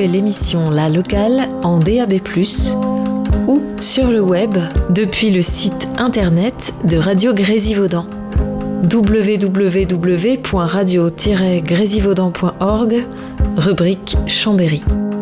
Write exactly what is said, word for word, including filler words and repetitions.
retrouver l'émission La Locale en D A B plus, ou sur le web depuis le site internet de Radio Grésivaudan w w w point radio tiret grésivaudan point org, rubrique Chambéry.